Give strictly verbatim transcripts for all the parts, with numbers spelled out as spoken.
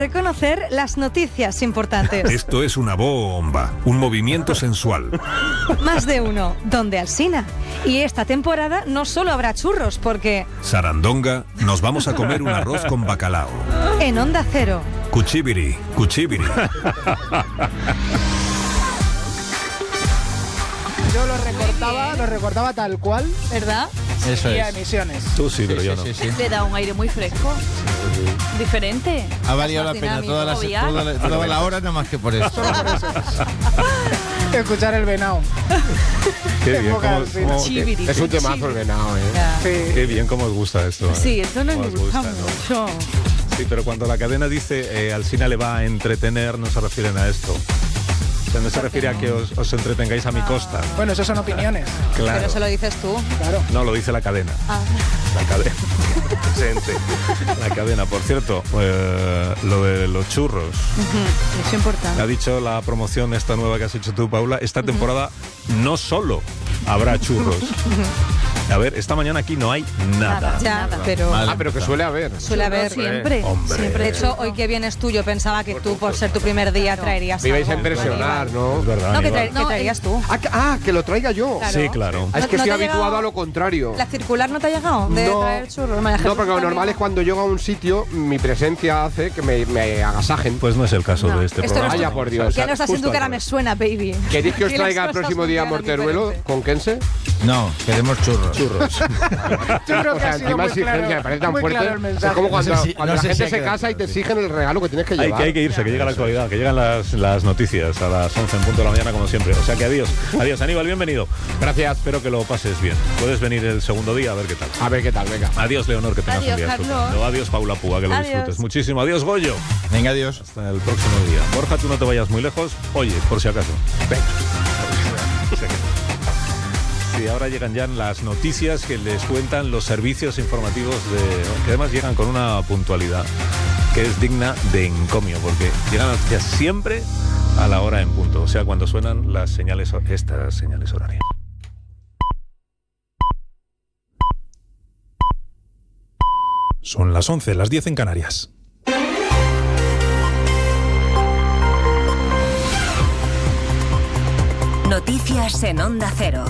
Reconocer las noticias importantes. Esto es una bomba, un movimiento sensual. Más de uno, donde Alsina. Y esta temporada no solo habrá churros, porque... Sarandonga, nos vamos a comer un arroz con bacalao. En Onda Cero. Cuchibiri, cuchibiri. Yo lo recortaba, lo recortaba tal cual, ¿verdad? Eso y es. a emisiones. Tú sí, pero sí, yo sí, no. sí, sí. Le da un aire muy fresco, diferente. Ha valido la pena toda la, toda, la, toda la hora nada más que por eso. Escuchar el venado. Qué bien, cómo, cómo, Chibiri, Es un temazo chibiri. el venado, ¿eh? Ya. Sí. qué bien cómo os gusta esto. ¿eh? Sí, esto no Cómo me os gusta ¿no? mucho. Sí, pero cuando la cadena dice eh, Alsina le va a entretener, no se refieren a esto. O sea, no se refiere a que os, os entretengáis a mi costa. Bueno, eso son opiniones. Claro. Pero eso lo dices tú. Claro. No, lo dice la cadena. Ah. La cadena. Presente. La cadena. Por cierto, eh, lo de los churros. Ujú, eso es importante. Ha dicho la promoción esta nueva que has hecho tú, Paula. Esta temporada no solo habrá churros. A ver, esta mañana aquí no hay nada. Ya, Nada. pero... Vale. Ah, pero que suele haber. Suele haber. Siempre. Hombre. Siempre. De hecho, hoy que vienes tú, yo pensaba que tú, por ser tu primer día, traerías Me ibais a algo. impresionar, ¿no? Es verdad. No, que, Aníbal. tra- que traerías tú. Ah, que, ah, que lo traiga yo. Claro. Sí, claro. Ah, es que ¿No- no estoy te ha habituado llegado a lo contrario. ¿La circular no te ha llegado de No. traer churros? María No, Jesús, porque lo también. normal es cuando llego a un sitio, mi presencia hace que me, me agasajen. Pues no es el caso No, de este esto no programa. es- Vaya por Dios. Que no estás en Justo tu cara, al me revés. suena, baby. ¿Queréis que os Aquí las traiga el cosas próximo día a funcionan Morteruelo diferente. con Kense? No, queremos churros. Churros. Yo creo O que sea, ha sido encima muy exigencia, claro, me parece tan muy fuerte. claro el mensaje. Es como cuando, No sé si- cuando no la sé gente si ha se quedado casa y te claro, sí. exigen el regalo que tienes que Hay llevar. que, hay que irse, que llega la actualidad, que llegan las, las noticias a las once en punto de la mañana como siempre. O sea que adiós. Adiós, Aníbal, bienvenido. Gracias. Espero que lo pases bien. Puedes venir el segundo día a ver qué tal. A ver qué tal, venga. Adiós, Leonor, que tengas Adiós, un día Carlos. estupendo. Adiós, Paula Púa, que lo Adiós. disfrutes muchísimo. Adiós, Goyo. Venga, adiós. Hasta el próximo día. Borja, tú no te vayas muy lejos. Oye, por si acaso. Venga. Sí, ahora llegan ya las noticias que les cuentan los servicios informativos de... que además llegan con una puntualidad que es digna de encomio, porque llegan las noticias siempre a la hora en punto, o sea, cuando suenan las señales, estas señales horarias. Son las once, las diez en Canarias. Noticias en Onda Cero.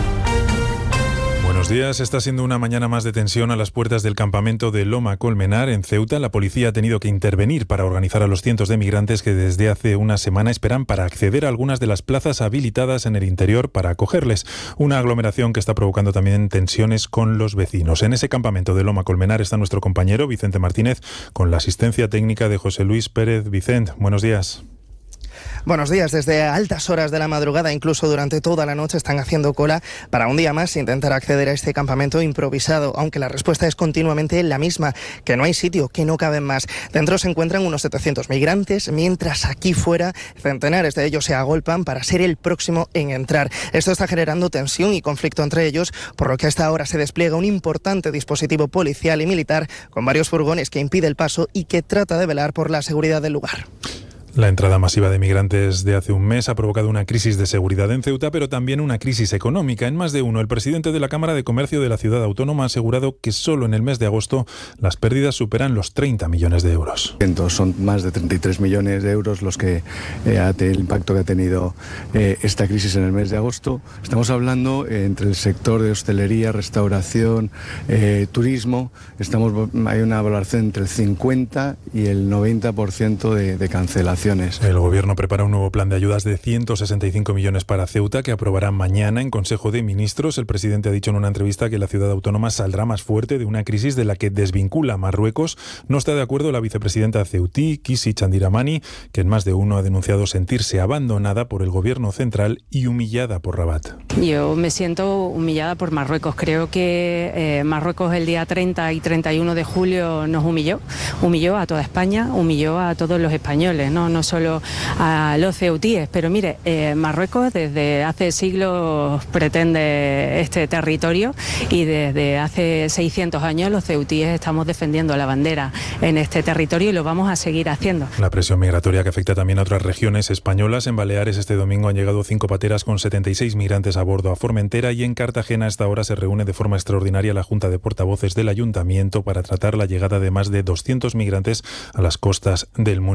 Buenos días. Está siendo una mañana más de tensión a las puertas del campamento de Loma Colmenar, en Ceuta. La policía ha tenido que intervenir para organizar a los cientos de migrantes que desde hace una semana esperan para acceder a algunas de las plazas habilitadas en el interior para acogerles. Una aglomeración que está provocando también tensiones con los vecinos. En ese campamento de Loma Colmenar está nuestro compañero Vicente Martínez con la asistencia técnica de José Luis Pérez. Vicente, buenos días. Buenos días. Desde altas horas de la madrugada, incluso durante toda la noche, están haciendo cola para un día más intentar acceder a este campamento improvisado, aunque la respuesta es continuamente la misma, que no hay sitio, que no caben más. Dentro se encuentran unos setecientos migrantes, mientras aquí fuera centenares de ellos se agolpan para ser el próximo en entrar. Esto está generando tensión y conflicto entre ellos, por lo que a esta hora se despliega un importante dispositivo policial y militar con varios furgones que impide el paso y que trata de velar por la seguridad del lugar. La entrada masiva de migrantes de hace un mes ha provocado una crisis de seguridad en Ceuta, pero también una crisis económica. En más de uno, el presidente de la Cámara de Comercio de la ciudad autónoma ha asegurado que solo en el mes de agosto las pérdidas superan los treinta millones de euros. Son más de treinta y tres millones de euros los que eh, ha el impacto que ha tenido eh, esta crisis en el mes de agosto. Estamos hablando eh, entre el sector de hostelería, restauración, eh, turismo. Estamos, hay una valoración entre el cincuenta y el noventa por ciento de, de cancelación. El gobierno prepara un nuevo plan de ayudas de ciento sesenta y cinco millones para Ceuta que aprobará mañana en Consejo de Ministros. El presidente ha dicho en una entrevista que la ciudad autónoma saldrá más fuerte de una crisis de la que desvincula a Marruecos. No está de acuerdo la vicepresidenta ceutí, Kisi Chandiramani, que en más de uno ha denunciado sentirse abandonada por el gobierno central y humillada por Rabat. Yo me siento humillada por Marruecos. Creo que eh, Marruecos el día treinta y treinta y uno de julio nos humilló. Humilló a toda España, humilló a todos los españoles, ¿no? no solo a los ceutíes, pero mire, eh, Marruecos desde hace siglos pretende este territorio y desde hace seiscientos años los ceutíes estamos defendiendo la bandera en este territorio y lo vamos a seguir haciendo. La presión migratoria que afecta también a otras regiones españolas. En Baleares este domingo han llegado cinco pateras con setenta y seis migrantes a bordo a Formentera, y en Cartagena a esta hora se reúne de forma extraordinaria la Junta de Portavoces del Ayuntamiento para tratar la llegada de más de doscientos migrantes a las costas del municipio.